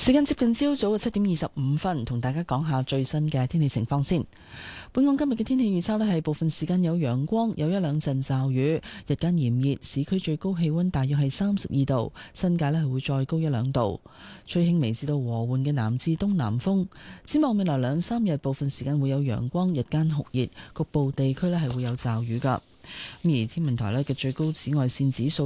時間接近朝早嘅7:25，同大家講下最新嘅天氣情況先。本港今日嘅天氣預測呢係部分時間有陽光，有一兩陣驟雨，日間炎熱，市區最高氣溫大約係32度，新界呢係會再高一兩度，吹輕微至到和緩嘅南至東南風。展望未來2-3日，部分時間會有陽光，日間酷熱，局部地區呢係會有驟雨㗎。而天文台呢嘅最高紫外線指數